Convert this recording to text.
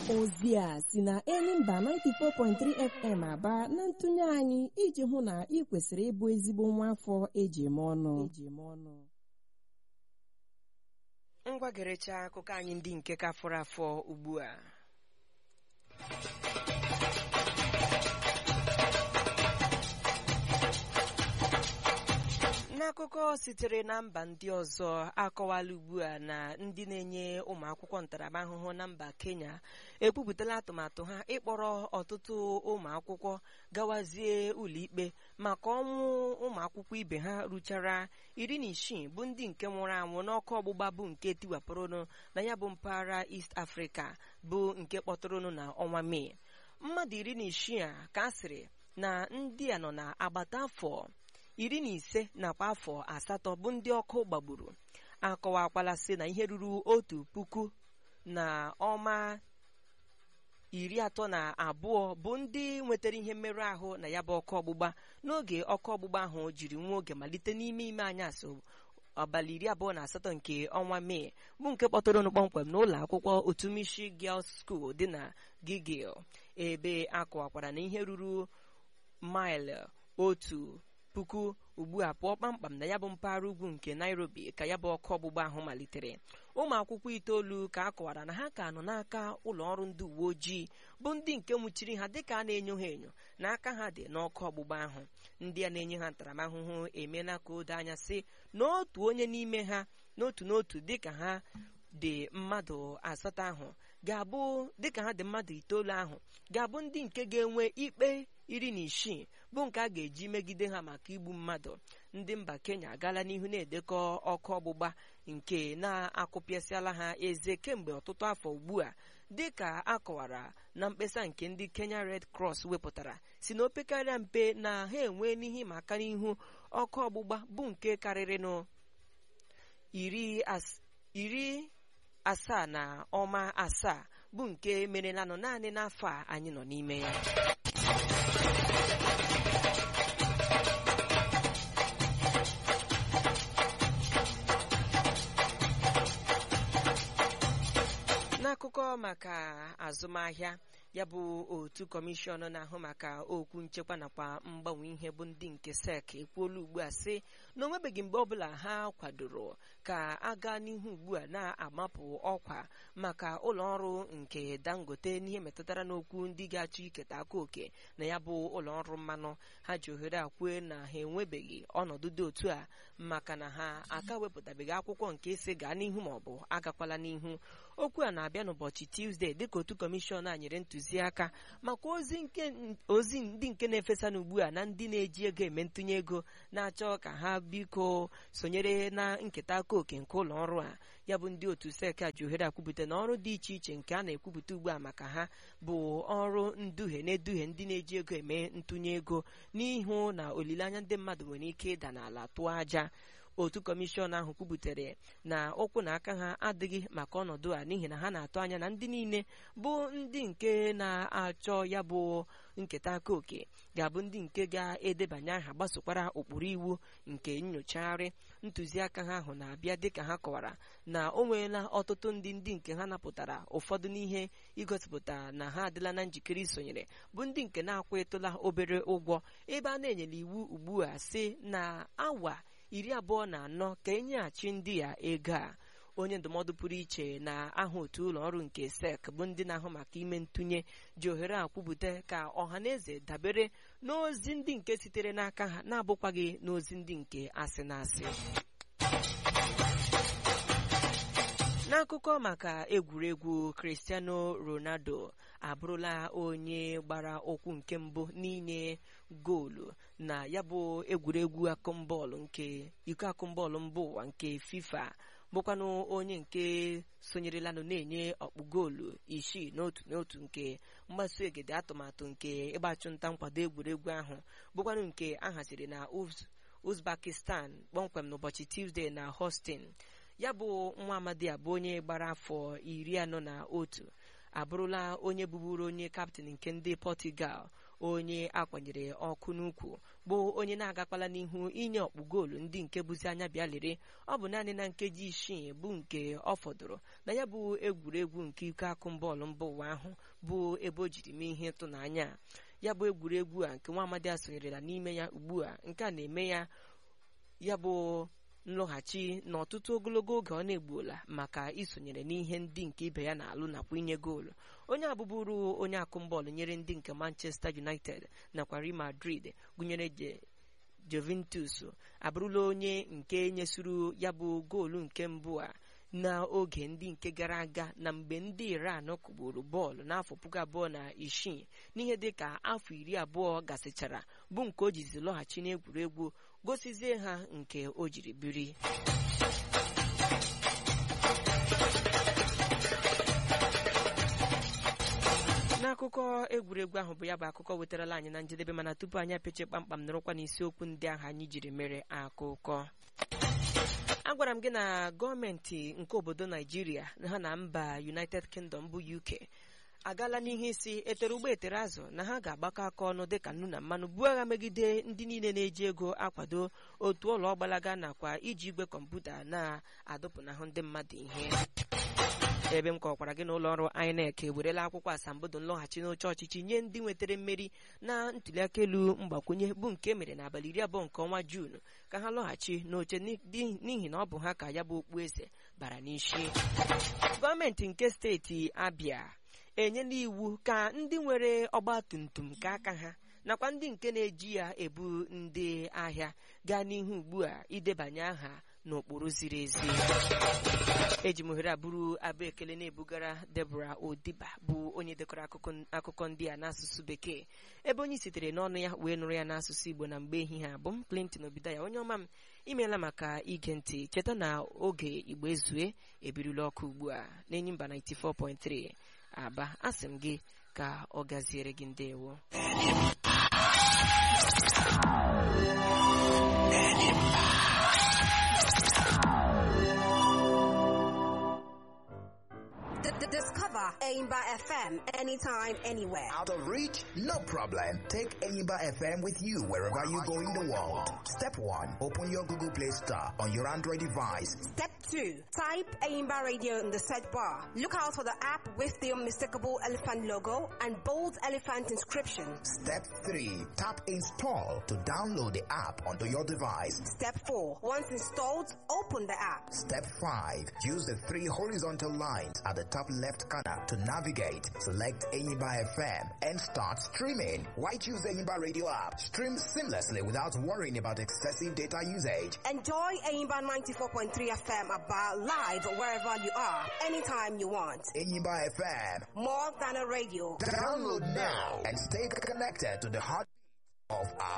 Ozi a si na Enyimba 94.3 FM Aba na ntụnye anyị iji hụ na ị kwesịrị ịbụ ezigbo nwa afọ eji eme ọnụ. Ngwa gerecha akụkọ anyị ndị nke ka fọrọ afọ ugbu a. N'akụkọ sitere na mba ndị ọzọ akọwala ugbu a na ndị na-enye ụmụ akwụkwọ ntaramahụhụ na mba Kenya ekwupụtala atụmatụ ha ịkpọrọ ọtụtụ ụmụ akwụkwọ gawazie ụlọikpe maka ọnwụ ụmụ akwụkwọ ibe ha ruchara 16 bụ ndị nke nwụrụ anwụ n'ọkụ ọgbụgba bụ nke tiwapụrụnụ na ya bụ mpaghara East Africa bụ nke kpọtụrụnụ na ọnwa Mee. Mmadụ 16 a ka a sịrị na ndị a nọ na agbata afọ 15 nakwa afọ 8 bụ ndị ọkụ gbagburu. Akọwakwala sị na ihe ruru 1,000 na ọma 32 bụ ndị nwetara ihe mmerụ ahụ na ya bụ ọkụ ọgbụgba n'oge ọkụ ọgbụgba ahụ jiri nwa oge malite n'ime anyasị abalị 28 nke ọnwa Mee bụ nke kpọtụrụ kpọmkwem n'ụlọ akwụkwọ Otumishi Girls School dị na Gigil, ebe akọwakwara na ihe ruru maịlụ 1,000 ugbu a pụọ kpamkpam na ya bụ mpaghara ugwu nke Nairobi ka ya bụ ọkụ ọgbụgba ahụ malitere. Ụmụ akwụkwọ 9 ka a kọwara na ha ka nọ n'aka ụlọ ọrụ ndị uwe ojii bụ ndị nke nwụchiri ha dịka a na-enyo ha enyo na aka ha dị n'ọkụ ọgbụgba ahụ. Ndị a na-enye ha ntaramahụhụ emeela ka o doo anya sị na otu onye n'ime ha n'otu dịka ha dị mmadụ 8 ahụ ga-abụ dịka ha dị mmadụ 9 ahụ ga-abụ ndị nke ga-enwe ikpe 16 bụ nke a ga-eji megide ha maka igbu mmadụ. Ndị mba Kenya agaala n'ihu na-edekọ ọkụ ọgbụgba nke na-akụpịasịala ha eze kemgbe ọtụtụ afọ ugbu a, dịka akọwara na mkpesa nke ndị Kenya Red Cross wepụtara si na opekarịa mpe na ha enwe n'ihe maka n'ihu ọkụ ọgbụgba bụ nke karịrị nụ 70 bụ nke merelanụ naanị n'afọ a anyị nọ n'ime ya. N'akụkọ maka azụmahịa, ya bụ otu kọmishọn na-ahụ maka okwu nchekwa nakwa mgbanwe ihe bụ ndị nke SEC ekwuola ugbu a sị na onwebeghị mgbe ọbụla ha kwadoro ka a gaa n'ihu ugbu a na-amapụ ọkwa maka ụlọ ọrụ nke Dangote n'ihe metụtara n'okwu ndị ga-achọ iketa aka oke na ya bụ ụlọ ọrụ mmanụ. Ha ji ohere akwue na ha enwebeghị ọnọdụ dị otu a maka na ha aka wepụtabeghị akwụkwọ nke isi gaa n'ihu maọbụ agakwala n'ihu. Okwu a na-abịa n'ụbọchị Tuzdee dịka otu kọmishọn a nyere ntụziaka maka ozi ndị nke na-efesa n'ugbu a na ndị na-eji ego eme ntụnye ego na-achọ ka ha biko sonyere na nketa aka oke nke ụlọ ọrụ a. Ya bụ ndị otu SEC ji ohere akwupụta na ọrụ dị iche iche nke a na-ekwupụta ugbu a maka ha bụ ọrụ nduhie na-eduhie ndị na-eji ego eme ntụnye ego n'ihu na olileanya ndị mmadụ nwere ike ịda n'ala tụọ aja. Otu kọmishọn ahụ kwubutere na ụkwụ na aka ha adịghị maka ọnọdụ a n'ihi na ha na-atụ anya na ndị niile bụ ndị nke na-achọ ya bụ nketa aka oke ga-abụ ndị nke ga-edebanye aha gbasokwara ụkpụrụ iwu nke nyochagharị. Ntụziaka ha ahụ na-abịa dịka ha kọwara na o nweela ọtụtụ ndị nke ha napụtara ụfọdụ n'ihe igosipụta na ha adịla na njikere isonyere bụ ndị nke na-akwụetụla obere ụgwọ, ebe a na-enyela iwu ugbu a sị na awa 24 ka enyeghachi ndị ya ego a. Onye ndụmọdụ pụrụ iche na aha otu ụlọ ọrụ nke SEC bụ ndị na-ahụ maka ime ntụnye ji ohere akwụbute ka ọha na eze dabere n'ozi ndị nke sitere n'aka ha na-abụkwaghị n'ozi ndị nke asị na asị. N'akụkọ maka egwuregwu, Cristiano Ronaldo abụrụla onye gbara ụkwụ nke mbụ n'inye goolu na ya bụ egwuregwu akụmbọọlụ nke iko akụmbọọlụ mba ụwa nke FIFA, bụkwanụ onye nke sonyerelanụ na-enye ọkpụ goolu 6-1 nke mgbaso egede atụmatụ nke ịgbachụnta nkwado egwuregwu ahụ, bụkwanụ nke a haziri na Uzbekistan kpọmkwem n'ụbọchị Tuzdee na Houston. Ya bụ nwa amadi abụ onye gbara afọ 41 abụrụla onye bụburu onye kaptịn nke ndị Portugal onye akwanyere ọkụ n'ukwu bụ onye na-agakwala n'ihu inye ọkpụ goolu ndị nke bụzi anya bịa lere. Ọ bụ naanị na nkeji 6 bụ nke ọ fọdụrụ na ya bụ egwuregwu nke iko akụmbọọlụ mba ụwa ahụ bụ ebe o jiri mee ihe ịtụnanya. Ya bụ egwuregwu a nke nwa amadi a sonyerela n'ime ya ugbu a, nke a na-eme ya bụ nlọghachi n'ọtụtụ ogologo oge ọ na-egbuola maka isonyere n'ihe ndị nke ibe ya na-alụ nakwa inye goolu. Onye abụbụrụ onye akụmbọọlụ nyere ndị nke Manchester United nakwa Real Madrid gụnyere Juventus abụrụla onye nke nyesuru ya bụ goolu nke mbụ a n'oge ndị nke gara aga na mgbe ndị Iran kụgburu bọọlụ n'afọ 2006 n'ihe dịka afọ 20 gasịchara, bụ nke o jizi lọghachi n'egwuregwu gosizie ha nke o jiri biri. N'akụkọ egwuregwu ahụ bụ ya bụ akụkọ wetarala anyị na njedebe, mana tupu anyị apeche kpamkpam nọrọkwa n'isiokwu ndị ahụ anyị jiri mere akụkọ. Agwara m gị na gọọmenti nke obodo Naijiria ha na mba United Kingdom bụ UK agaala n'ihe isi etere ụgbọ etere azụ na ha ga-agbakọ aka ọnụ dịka nnu na mmanụ buo agha megide ndị niile na-eji ego akwado otu ụlọ ọgbalaga nakwa iji igwe kọmputa na-adọpụnahụ ndị mmadụ ihe. Ebe m kọkwara gị na ụlọ ọrụ INEC ewerela akwụkwọ asambodo nlọghachi n'oche ọchịchị nye ndị nwetara mmeri na ntuliaka elu mgbakwunye bụ nke mere n'abalị 20 nke ọnwa Juun ka ha lọghachi n'oche n'ihi na ọ bụ ha ka ya bụ okpueze bara n'isi. Gọọmenti nke steeti Abia enyela iwu ka ndị nwere ọgba tum tum nke aka ha nakwa ndị nke na-eji ya ebu ndị ahịa gaa n'ihu ugbu a idebanye aha n'okpuru ziri ezi. Eji m ohere abụrụ abụ ekele na-ebugara Deborah Odiba bụ onye dekọrọ akụkọ ndị a n'asụsụ Bekee, ebe onye sitere n'ọnụ ya wee nụrụ ya n'asụsụ Igbo na mgbe ehihie abụ m Clinton Obidaya. Onye ọma m, imeela maka ige ntị. Cheta na oge Igbo ezue ebirila ọkụ ugbu a n'enyi mba 94.3 Aba. Asị m gị ka ọ gaziere gị. Ndewo. Discover Enyimba FM anytime, anywhere. Out of reach? No problem. Take Enyimba FM with you wherever you go in the world. Step 1. Open your Google Play Store on your Android device. Step 2. Type Enyimba Radio in the search bar. Look out for the app with the unmistakable elephant logo and bold elephant inscription. Step 3. Tap Install to download the app onto your device. Step 4. Once installed, open the app. Step 5. Use the 3 horizontal lines at the top left corner to navigate. Select Enyimba FM and start streaming. Why choose the Enyimba Radio app? Stream seamlessly without worrying about excessive data usage. Enjoy Enyimba 94.3 FM about live wherever you are, anytime you want. Enyimba FM. More than a radio. Download now and stay connected to the heart of our